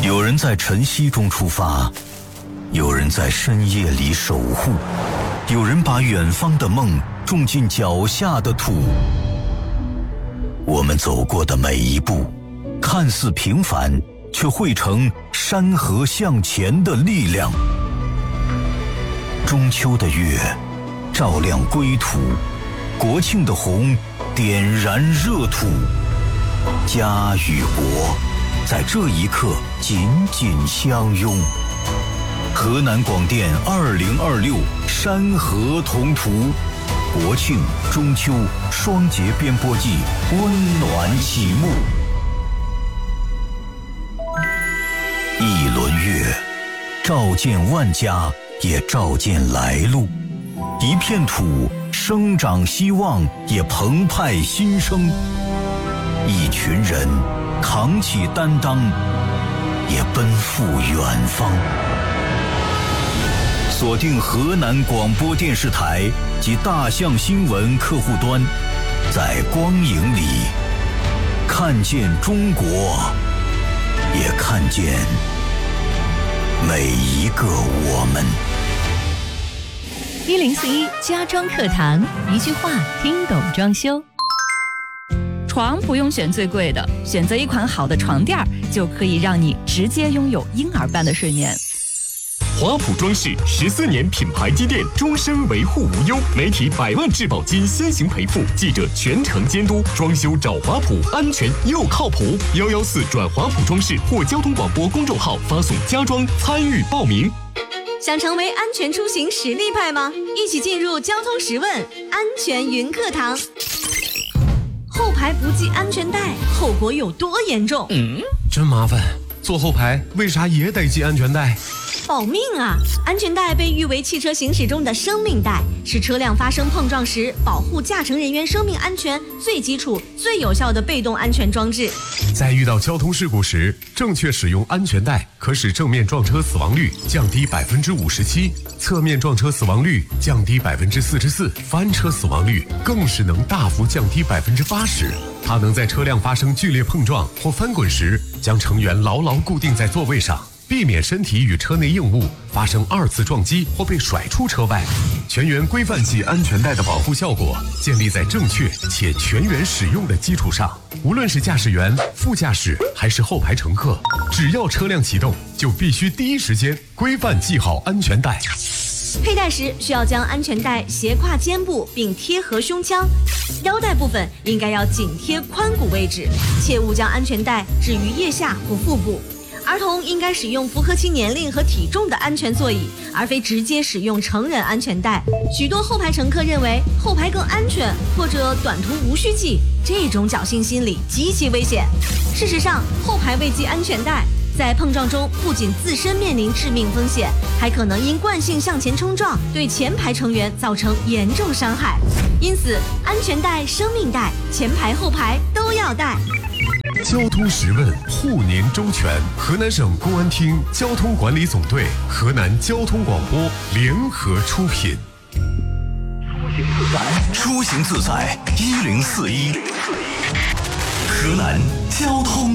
有人在晨曦中出发，有人在深夜里守护，有人把远方的梦种进脚下的土。我们走过的每一步，看似平凡，却汇成山河向前的力量。中秋的月照亮归途，国庆的红点燃热土。家与国在这一刻紧紧相拥。河南广电2026山河同途，国庆、中秋双节编播季温暖启幕。一轮月，照见万家，也照见来路；一片土，生长希望，也澎湃新生；一群人，扛起担当，也奔赴远方。锁定河南广播电视台及大象新闻客户端，在光影里看见中国，也看见每一个我们。 1041家装课堂，一句话听懂装修。床不用选最贵的，选择一款好的床垫就可以让你直接拥有婴儿般的睡眠。 华普装饰14年品牌积淀，终身维护无忧，媒体100万质保金先行赔付，记者全程监督，装修找华普，安全又靠谱。114转华普装饰或交通广播公众号发送家装参与报名。 想成为安全出行实力派吗？一起进入交通十问安全云课堂。后排不系安全带，后果有多严重？ 真麻烦，坐后排为啥也得系安全带？ 保命啊！安全带被誉为汽车行驶中的生命带，是车辆发生碰撞时保护驾乘人员生命安全最基础、最有效的被动安全装置。 在遇到交通事故时，正确使用安全带可使正面撞车死亡率降低57%，侧面撞车死亡率降低44%，翻车死亡率更是能大幅降低80%。它能在车辆发生剧烈碰撞或翻滚时，将成员牢牢固定在座位上，避免身体与车内硬物发生2次撞击或被甩出车外。全员规范系安全带的保护效果建立在正确且全员使用的基础上。无论是驾驶员、副驾驶还是后排乘客，只要车辆启动，就必须第一时间规范系好安全带。 佩戴时需要将安全带斜挎肩部并贴合胸腔，腰带部分应该要紧贴髋骨位置，切勿将安全带置于腋下或腹部。儿童应该使用符合其年龄和体重的安全座椅，而非直接使用成人安全带。许多后排乘客认为后排更安全，或者短途无需系，这种侥幸心理极其危险。事实上，后排未系安全带，在碰撞中不仅自身面临致命风险，还可能因惯性向前冲撞，对前排成员造成严重伤害。因此，安全带、生命带，前排后排都要带。 交通十问，护您周全。河南省公安厅交通管理总队、河南交通广播联合出品。 出行自在，1041。河南交通